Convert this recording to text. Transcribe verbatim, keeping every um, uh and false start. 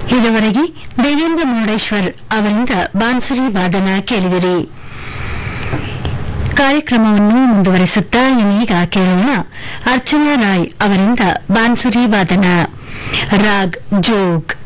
ಇದುವರೆಗೆ ದೇವೇಂದ್ರ ಮುರುಡೇಶ್ವರ್ ಅವರಿಂದ ಬಾನ್ಸುರಿ ವಾದನ ಕೇಳಿದಿರಿ. ಕಾರ್ಯಕ್ರಮವನ್ನು ಮುಂದುವರೆಸುತ್ತಾ ಇನ್ನೀಗ ಕೇಳೋಣ ಅರ್ಚನಾ ರಾಯ್ ಅವರಿಂದ ಬಾನ್ಸುರಿ ವಾದನ ರಾಗ್ ಜೋಗ್.